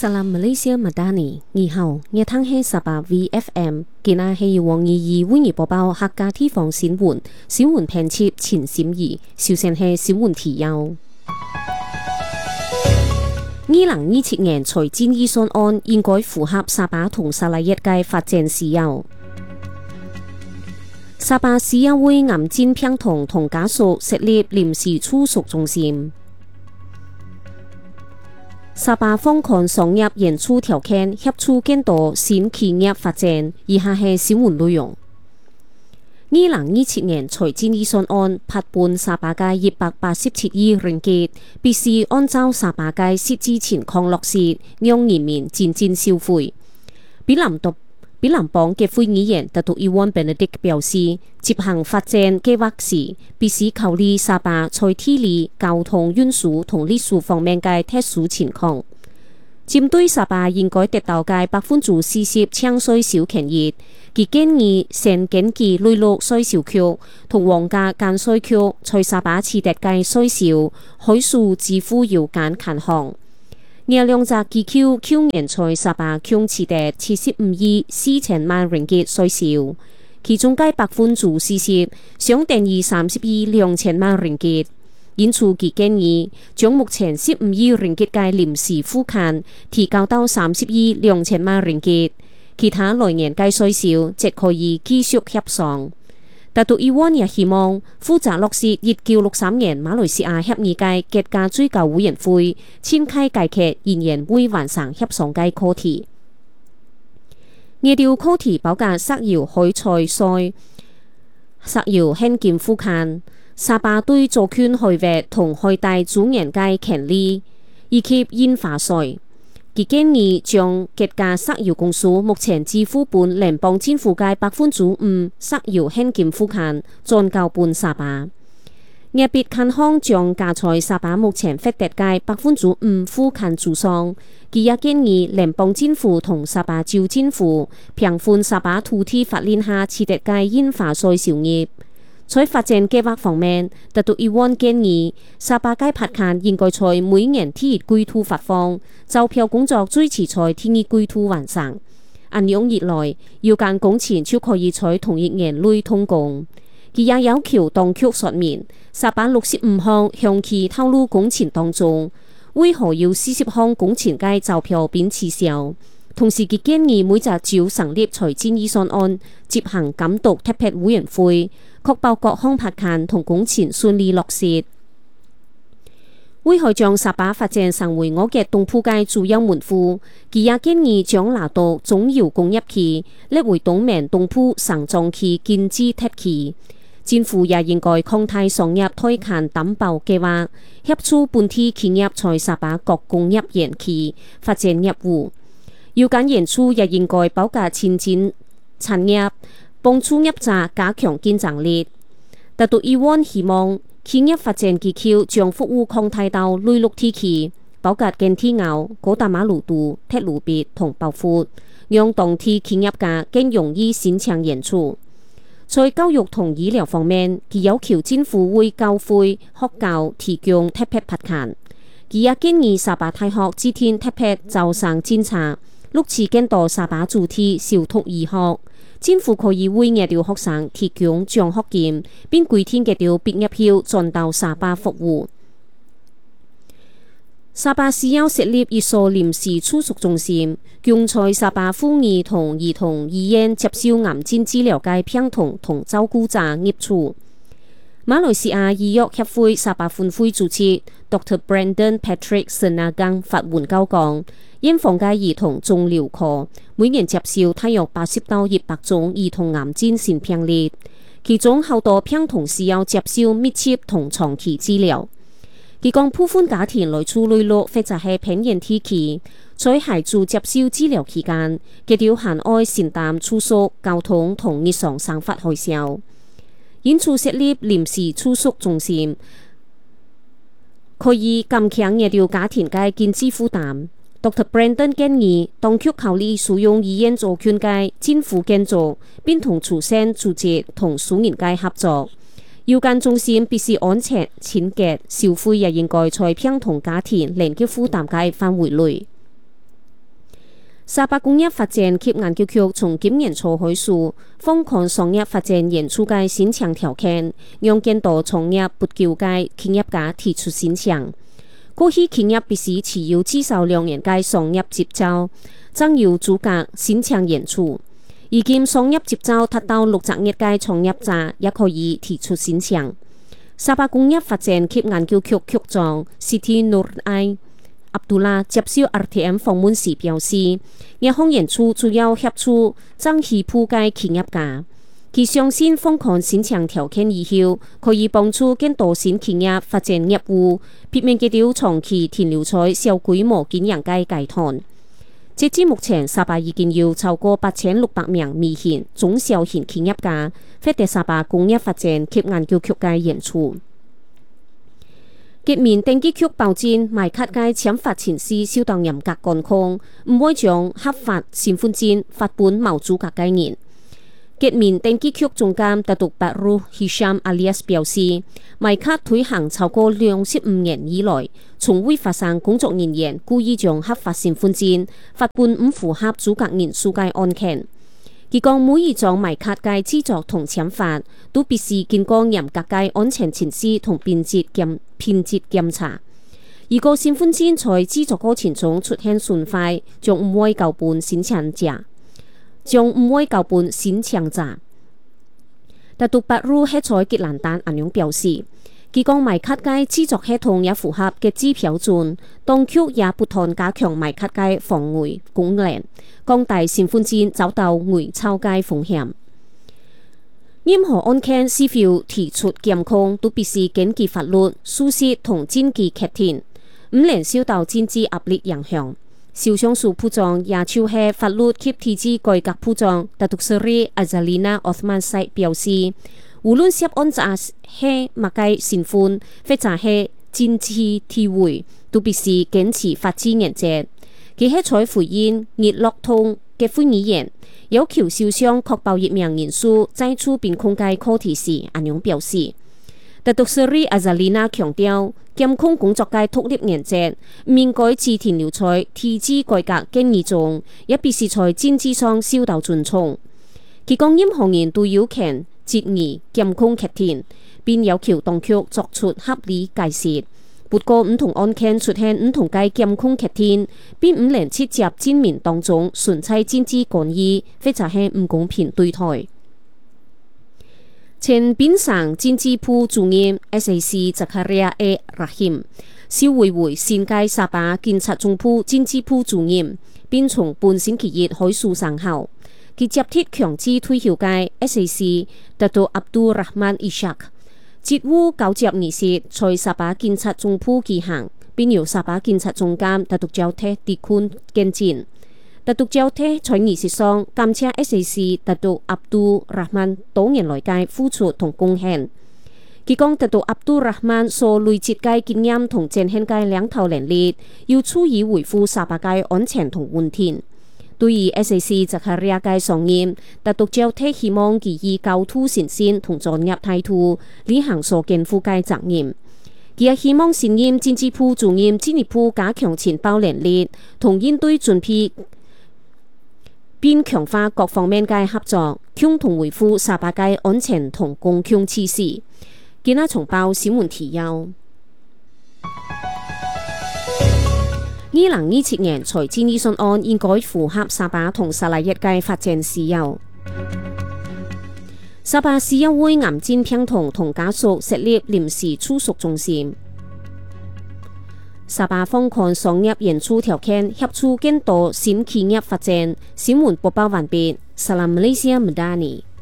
Salam Malaysia Madani， 你好，熱聽係18 VFM， 今日係由黃怡怡為你播報客家地方新聞，新聞編輯陳心怡，首先係新聞提要。2027年財政預算案應該符合沙巴同沙拉越嘅發展需要。沙巴市議會癌症病童同家屬設立臨時處屬中心。沙巴放寬商業演出條件，協助更多新企業發展。以下係新聞內容。2027年財政預算案拍半沙巴嘅187億ringgit，必須按照沙巴嘅實際情況落實，讓人民真正消費。比林邦嘅會議員特杜伊旺 Benedict 表示，執行發展計劃時必須考慮沙巴在地理、交通運輸同歷史方面嘅特殊情況。針對沙巴應該得到嘅40%搶稅小權益，佢建議先檢視內陸稅小區同皇家間稅區在沙巴持得嘅稅小，海數支付要揀近項。兩隻機構去年在沙巴共持得75億4千萬ringgit稅少，其中嘅40%相等於30億2千萬ringgit。因此，其建議將目前15億ringgit嘅臨時庫款提高到30億2千萬ringgit，其他來年嘅稅少則可以繼續協商。特杜伊旺也希望負責落實1963年馬來西亞協議嘅結價追究委員會簽開解決仍然未完成協商嘅課題。二條課題包括石油開採稅、石油現金庫款、沙巴對主權海域同海帶主人嘅權利，以及印花稅。佢建議將結價石油公司目前支付本聯邦政府嘅5%石油現金庫款轉交本沙巴。特別看項將加在沙巴目前獲得嘅5%庫款之上。佢也建議聯邦政府同沙巴州政府平分沙巴土地法令下持得嘅印花稅收入。在發展計劃方面，特杜伊旺建議沙巴嘅拍卡應該在每年第一季度發放，招標工作最遲在第二季度完成。按樣一來，要間工程就可以在同一年內通工。佢也要求當局說明沙巴65項向其透露工程當中，為何要40項工程嘅招標並取消。同時，佢建議每隻州成立財政預算案執行監督特別委員會，確保各項拍卡同工程順利落實。為何將沙巴發展成為我嘅東部嘅主要門戶？佢也建議將拿督中油工業區列為東面東部省中區經濟特區。政府也應該擴大商業推刊擔保計劃，協助本地企業在沙巴各工業園區發展業務。要揀演出也應該包括前進產業，幫助業者加強競爭力。特杜伊旺希望企業發展機構將服務擴大到內陸地區，包括建鐵坳、高達馬路度、鐵路別同包括，讓當地企業家更容易申請演出。在教育同醫療方面，佢要求政府為教會學校提供特別拍卡。佢也建議沙巴大學制定特別招生政策。錄取更多沙巴主題小讀醫學，政府可以為呢啲學生提供獎學金，並規定呢啲畢業票轉到沙巴服務。沙巴市要設立一所臨時處屬中心，供在沙巴婦兒同兒童醫院接受癌症治療嘅病童同照顧者入住。馬來西亞醫藥協會沙巴分會主席 Dr. Brandon Patrick Senagang 發文告講，院方嘅兒童腫瘤科每年接受大約80到100種兒童癌症新病例，其中好多病童需要接受密切同長期治療。佢講部分家庭來自內陸或者係偏遠地區，在孩子接受治療期間，佢哋限愛承擔住宿、交通同日常生活開銷。因此設立臨時處屬中心，可以減輕呢條家庭嘅經濟負擔。Dr. Brandon 建議當局考慮使用醫院主權嘅政府建築，並同慈善組織同私人界合作。有關中心必須安全、清潔，消費也應該在病童家庭能夠負擔嘅範圍內。 沙巴工業發展及研究局從今年初開始，放寬商業發展演出嘅申請條件，讓更多創業不繳嘅企業家提出申請。過去企業必須持有至少2年嘅商業執照，才有資格申請演出。而今商業執照達到60日嘅創業者，也可以提出申請。沙巴工業發展及研究局局長 Siti Nur Abdullah 接受 RTM 訪問時表示，呢項演出主要協助爭取鋪嘅企業家，佢相信放寬申請條件以後，可以幫助更多新企業發展業務，避免佢哋長期停留在小規模經營嘅階段。截至目前，沙巴已經有超過8600名微型、中小型企業家獲得沙巴工業發展及研究局嘅演出。國民登記局保證賣卡嘅簽發程序受到嚴格管控，唔會將合法身份證發本冇資格嘅人。國民登記局總監達督巴魯希山阿利亞斯表示，賣卡推行超過25年以來，從未發生工作人員故意將合法身份證發本唔符合資格人數嘅案件。佢講每一張賣卡嘅製作同簽發都必須經過嚴格嘅安全程序同品質檢查。如果身份證在製作過程中出現損壞，將唔會交本申請者。達督巴魯喺在吉蘭丹咁樣表示，佢講賣卡嘅製作系統也符合嘅指標準，當局也不斷加強賣卡嘅防偽功能，降低身份證遭到偽鈔嘅風險。任何案件是否提出檢控，都必須根據法律、事實同證據確定，唔能受到政治壓力影響。首相署部長也就是法律及體制改革部長達督斯里阿扎麗娜奧斯曼西表示，無論涉案者係乜嘅身份或者係政治地位，都必須堅持法治原則。佢喺在回應熱絡通嘅會議員要求首相確保1名人士在處邊控嘅課題時，咁樣表示。達督斯里阿扎麗娜強調，檢控工作嘅獨立原則唔應該只停留在體制改革建議中，也必須在政治上受到尊重。佢講任何人都有權質疑檢控決定，並要求當局作出合理解釋。不過唔同案件出現唔同嘅檢控決定，並唔能直接證明當中純粹政治干預，或者係唔公平對待。前邊省經濟部主任 SAC 扎卡利亞 A 拉希消委會新屆沙巴警察總部經濟部主任，並從本星期日開始生效。佢接替強制退休嘅 SAC 達督阿卜杜拉曼伊薩克，職務交接儀式在沙巴警察總部舉行，並由沙巴警察總監達督焦特迪坤見證。達督焦特在儀式上感謝 SAC 達督阿卜杜拉曼多年來嘅付出同貢獻。佢講達督阿卜杜拉曼所累積嘅經驗同展現嘅領導能力，要處於維護沙巴嘅安全同穩定。對於 SAC 扎卡利亞嘅上任，達督焦特希望佢以高度誠信同專業態度履行所肩負嘅責任。佢也希望新任經濟部主任進一步加強情報能力同應對準備，並強化各方面嘅合作，共同維護沙巴嘅安全同公共設施。今日重報新聞提要：2027年財政預算案應該符合沙巴同沙拉越嘅發展需要。沙巴市議會癌症病童同家屬設立臨時處屬中心。沙巴放寬商業演出條件，協助更多新企業發展。新聞播報完畢。Salam Malaysia Madani。